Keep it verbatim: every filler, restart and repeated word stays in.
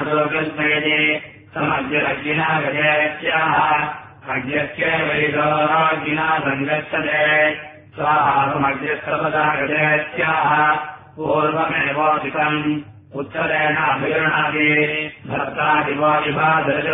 लोकस्मयते समग्रज्ञिना गजेत्याः अग्रस्य वैदोराज्ञिना सङ्गच्छते स्वाहा समग्रस्तपदा गजेत्याः पूर्वमेवोदितम् उत्तरेण अभिगृह्णाति भर्ता दिवो विभादृश